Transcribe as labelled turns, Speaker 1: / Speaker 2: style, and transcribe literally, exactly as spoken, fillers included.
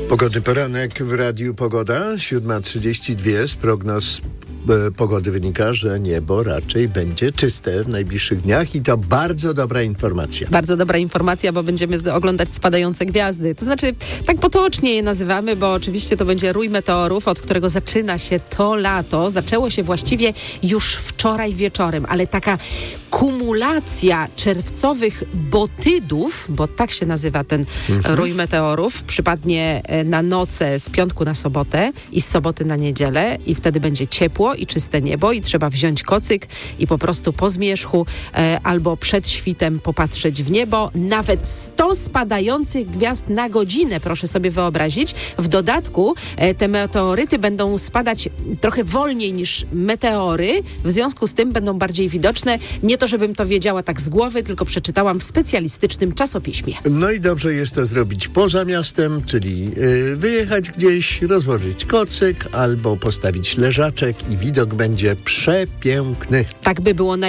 Speaker 1: Pogodny poranek w Radiu Pogoda, siódma trzydzieści dwa. Z prognoz e, pogody wynika, że niebo raczej będzie czyste w najbliższych dniach i to bardzo dobra informacja.
Speaker 2: Bardzo dobra informacja, bo będziemy z- oglądać spadające gwiazdy. To znaczy, tak potocznie je nazywamy, bo oczywiście to będzie rój meteorów, od którego zaczyna się to lato. Zaczęło się właściwie już wczoraj wieczorem, ale taka kumulacja czerwcowych botydów, bo tak się nazywa ten mhm. rój meteorów, przypadnie na noce z piątku na sobotę i z soboty na niedzielę i wtedy będzie ciepło i czyste niebo i trzeba wziąć kocyk i po prostu po zmierzchu e, albo przed świtem popatrzeć w niebo. Nawet sto spadających gwiazd na godzinę, proszę sobie wyobrazić. W dodatku e, te meteoryty będą spadać trochę wolniej niż meteory, w związku z tym będą bardziej widoczne. Nie to, żebym to wiedziała tak z głowy, tylko przeczytałam w specjalistycznym czasopiśmie.
Speaker 1: No i dobrze jest to zrobić poza miastem, czyli yy, wyjechać gdzieś, rozłożyć kocyk albo postawić leżaczek i widok będzie przepiękny.
Speaker 2: Tak by było naj